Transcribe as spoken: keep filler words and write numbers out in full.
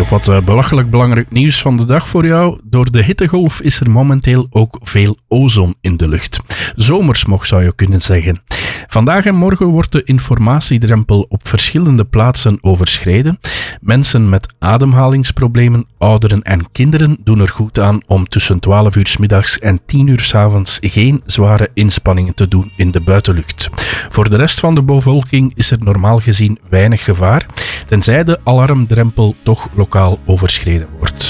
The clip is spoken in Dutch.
Nog wat uh, belachelijk belangrijk nieuws van de dag voor jou. Door de hittegolf is er momenteel ook veel ozon in de lucht. Zomersmog zou je kunnen zeggen. Vandaag en morgen wordt de informatiedrempel op verschillende plaatsen overschreden. Mensen met ademhalingsproblemen, ouderen en kinderen doen er goed aan om tussen twaalf uur 's middags en tien uur 's avonds geen zware inspanningen te doen in de buitenlucht. Voor de rest van de bevolking is er normaal gezien weinig gevaar, tenzij de alarmdrempel toch lokaal overschreden wordt.